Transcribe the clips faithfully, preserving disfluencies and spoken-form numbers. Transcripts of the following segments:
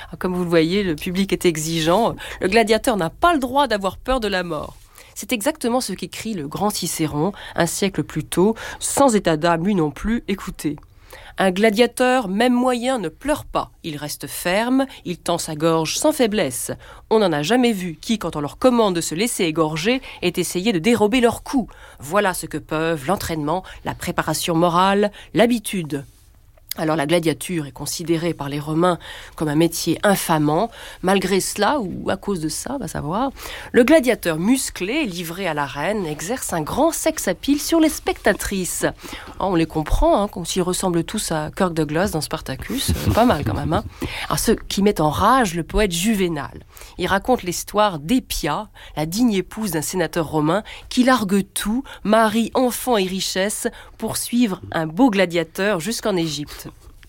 Comme vous le voyez, le public est exigeant. Le gladiateur n'a pas le droit d'avoir peur de la mort. C'est exactement ce qu'écrit le grand Cicéron, un siècle plus tôt, sans état d'âme lui non plus. Écoutez. Un gladiateur, même moyen, ne pleure pas. Il reste ferme, il tend sa gorge sans faiblesse. On n'en a jamais vu qui, quand on leur commande de se laisser égorger, ait essayé de dérober leur coup. Voilà ce que peuvent l'entraînement, la préparation morale, l'habitude. Alors la gladiature est considérée par les Romains comme un métier infamant. Malgré cela, ou à cause de ça, va savoir, le gladiateur musclé, livré à l'arène, exerce un grand sex-appeal sur les spectatrices. Oh, on les comprend, hein, comme s'ils ressemblent tous à Kirk Douglas dans Spartacus. Euh, pas mal quand même. Hein. Alors, ce qui met en rage le poète Juvénal. Il raconte l'histoire d'Épia, la digne épouse d'un sénateur romain, qui largue tout, mari, enfant et richesse, pour suivre un beau gladiateur jusqu'en Égypte.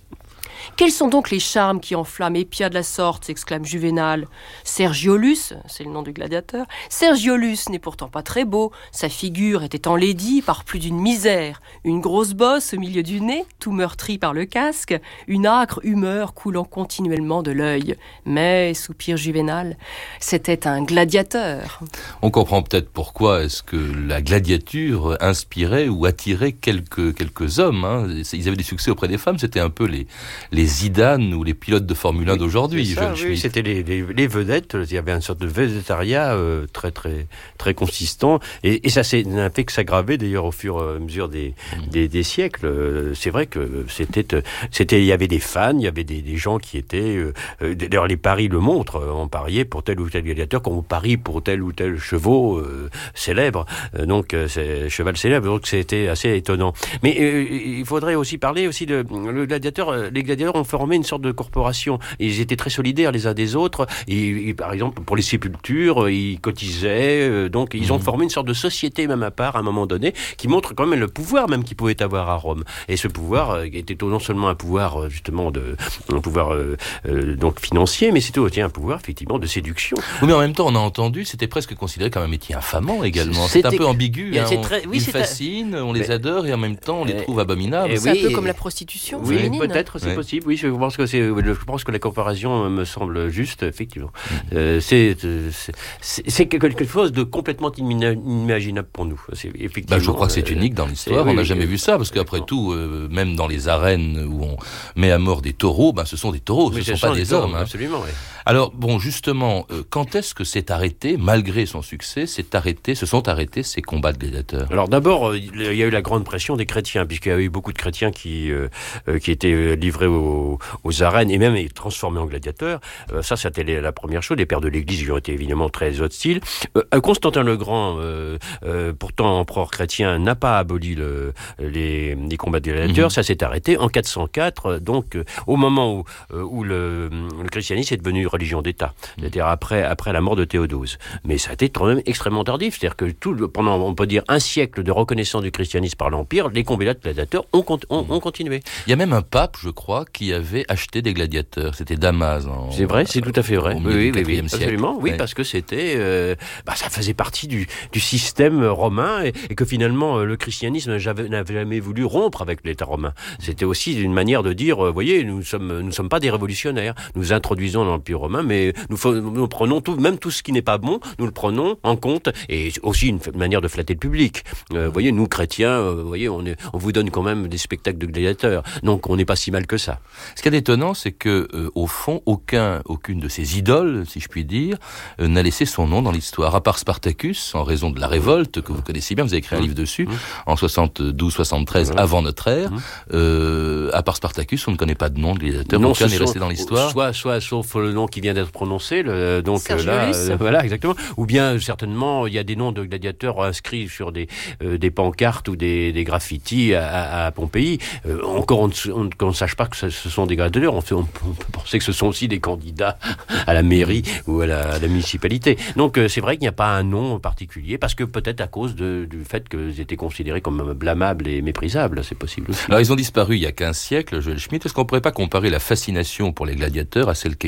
Quels sont donc les charmes qui enflamment Épia de la sorte, s'exclame Juvénal. Sergiolus, c'est le nom du gladiateur, Sergiolus n'est pourtant pas très beau, sa figure était enlaidie par plus d'une misère, une grosse bosse au milieu du nez, tout meurtri par le casque, une âcre humeur coulant continuellement de l'œil. Mais, soupire Juvénal, c'était un gladiateur. On comprend peut-être pourquoi est-ce que la gladiature inspirait ou attirait quelques, quelques hommes. Hein. Ils avaient des succès auprès des femmes, c'était un peu les... les Zidane ou les pilotes de Formule un oui, d'aujourd'hui. Ça, oui, c'était les, les, les vedettes. Il y avait une sorte de vedettariat euh, très très très consistant et, et ça s'est n'a fait que s'aggraver d'ailleurs au fur et à mesure des mmh. des, des siècles. Euh, c'est vrai que c'était c'était il y avait des fans, il y avait des, des gens qui étaient. Euh, d'ailleurs, les paris le montrent. On pariait pour tel ou tel gladiateur, comme on parie pour tel ou tel chevaux euh, célèbre. Euh, donc c'est cheval célèbre. Donc c'était assez étonnant. Mais euh, il faudrait aussi parler aussi de le gladiateur. Les gladiateurs ont formé une sorte de corporation. Ils étaient très solidaires les uns des autres. Et, et par exemple, pour les sépultures, ils cotisaient. Euh, donc, ils mmh. ont formé une sorte de société même à part, à un moment donné, qui montre quand même le pouvoir même qu'ils pouvaient avoir à Rome. Et ce pouvoir euh, était non seulement un pouvoir, euh, justement, de, un pouvoir euh, euh, donc financier, mais c'était aussi un pouvoir, effectivement, de séduction. Oui, mais en même temps, on a entendu, c'était presque considéré comme un métier infamant également. C'est un peu ambigu. Hein, on, très, oui, ils fascinent, un... on les mais... adore, et en même temps, on les euh, trouve abominables. C'est oui, un peu comme la prostitution oui, féminine. Peut-être, c'est ouais. possible. Oui, je pense que c'est. Je pense que la comparaison me semble juste, effectivement. Mmh. Euh, c'est, c'est, c'est quelque chose de complètement inimaginable pour nous. C'est effectivement. Bah, je crois que c'est unique dans l'histoire. Oui, on n'a jamais vu ça, parce qu'après tout, euh, même dans les arènes où on met à mort des taureaux, bah, ce sont des taureaux, mais ce ne sont pas des hommes. Hein. Absolument. Oui. Alors, bon, justement, euh, quand est-ce que c'est arrêté, malgré son succès, c'est arrêté, se sont arrêtés ces combats de gladiateurs? Alors d'abord, il y a eu la grande pression des chrétiens, puisqu'il y a eu beaucoup de chrétiens qui euh, qui étaient livrés aux, aux arènes et même transformés en gladiateurs. Euh, ça, c'était la première chose. Les pères de l'Église qui ont été évidemment très hostiles. Euh, Constantin le Grand, euh, euh, pourtant empereur chrétien, n'a pas aboli le, les, les combats de gladiateurs. Mmh. Ça s'est arrêté en quatre cent quatre, donc euh, au moment où, euh, où le, le christianisme est devenu religion d'État, c'est-à-dire après, après la mort de Théodose. Mais ça a été quand même extrêmement tardif, c'est-à-dire que tout, pendant, on peut dire, un siècle de reconnaissance du christianisme par l'Empire, les combats de gladiateurs ont, ont, ont continué. Il y a même un pape, je crois, qui avait acheté des gladiateurs. C'était Damas. En, c'est vrai, c'est tout à fait vrai. Au milieu oui, du oui, oui, absolument. Oui, ouais. Parce que c'était, euh, bah, ça faisait partie du, du système romain et, et que finalement, le christianisme n'avait jamais voulu rompre avec l'État romain. C'était aussi une manière de dire, vous voyez, nous sommes, nous sommes pas des révolutionnaires. Nous introduisons l'Empire romain, mais nous, nous prenons tout, même tout ce qui n'est pas bon, nous le prenons en compte, et aussi une manière de flatter le public. Euh, vous voyez, nous chrétiens, euh, vous voyez, on, est, on vous donne quand même des spectacles de gladiateurs, donc on n'est pas si mal que ça. Ce qui est étonnant, c'est que euh, au fond, aucun, aucune de ces idoles, si je puis dire, euh, n'a laissé son nom dans l'histoire, à part Spartacus, en raison de la révolte que vous connaissez bien. Vous avez écrit un livre dessus mmh. en soixante-douze soixante-treize mmh. avant notre ère. Mmh. Euh, à part Spartacus, on ne connaît pas de nom de gladiateur. Non, aucun n'est sont, resté dans l'histoire. Soit, soit, sauf le nom qui vient d'être prononcé. Le, donc Sergiolus. Là, euh, voilà, exactement. Ou bien certainement, il y a des noms de gladiateurs inscrits sur des euh, des pancartes ou des, des graffitis à, à Pompéi. Euh, encore, on ne sache pas que ce, ce sont des gladiateurs. On, fait, on, on peut penser que ce sont aussi des candidats à la mairie ou à la, à la municipalité. Donc euh, c'est vrai qu'il n'y a pas un nom particulier, parce que peut-être à cause de, du fait qu'ils étaient considérés comme blâmables et méprisables. C'est possible aussi. Alors ils ont disparu il y a quinze siècles, Joël Schmitt. Est-ce qu'on ne pourrait pas comparer la fascination pour les gladiateurs à celle qu'exerce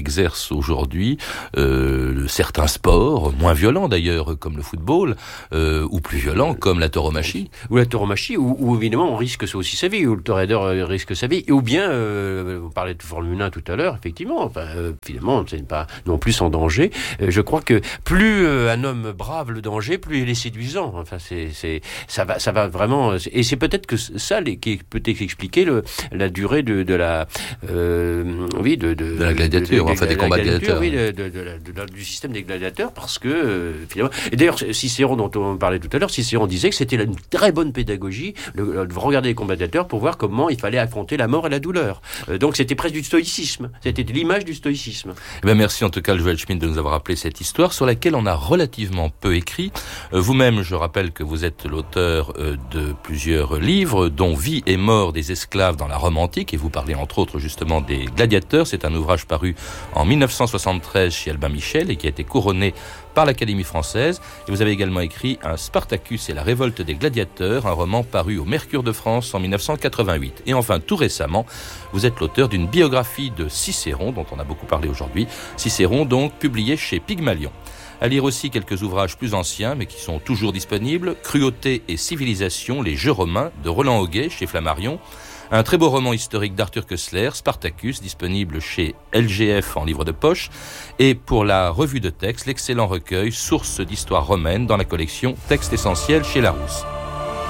France aujourd'hui euh, certains sports, moins violents d'ailleurs, comme le football, euh, ou plus violents, comme la tauromachie. Ou la tauromachie, où, où évidemment on risque aussi sa vie, où le toréador risque sa vie, ou bien, euh, vous parlez de Formule un tout à l'heure, effectivement, enfin, euh, finalement, c'est pas non plus en danger. Euh, je crois que plus euh, un homme brave le danger, plus il est séduisant. Enfin, c'est, c'est, ça va, ça va vraiment, et c'est peut-être que ça les, qui peut expliquer le, la durée de, de la, euh, oui, de, de, de la gladiature, de, de, enfin de, des de combats gladiature, gladiateurs. Oui, de, de, de, de, de, du système des gladiateurs, parce que euh, finalement, et d'ailleurs, Cicéron, dont on parlait tout à l'heure, Cicéron disait que c'était une très bonne pédagogie le, de regarder les combats gladiateurs pour voir comment il fallait affronter la mort et la douleur. Euh, donc c'était presque du stoïcisme. C'était l'image du stoïcisme. Eh bien, merci en tout cas, Joël Schmitt, de nous avoir rappelé cette histoire sur laquelle on a relativement peu écrit. Euh, vous-même, je rappelle que vous êtes l'auteur euh, de plusieurs livres, dont Vie et mort des esclaves dans la Rome antique, et vous parlez entre autres justement des gladiateurs. C'est un ouvrage paru en mille neuf cent soixante-treize chez Albin Michel et qui a été couronné par l'Académie française. Et vous avez également écrit un Spartacus et la révolte des gladiateurs, un roman paru au Mercure de France en mille neuf cent quatre-vingt-huit. Et enfin, tout récemment, vous êtes l'auteur d'une biographie de Cicéron, dont on a beaucoup parlé aujourd'hui. Cicéron, donc, publié chez Pygmalion. À lire aussi quelques ouvrages plus anciens, mais qui sont toujours disponibles. Cruauté et civilisation, les jeux romains, de Roland Auguet, chez Flammarion. Un très beau roman historique d'Arthur Koestler, Spartacus, disponible chez L G F en livre de poche. Et pour la revue de texte, l'excellent recueil Sources d'histoire romaine dans la collection Textes essentiels chez Larousse.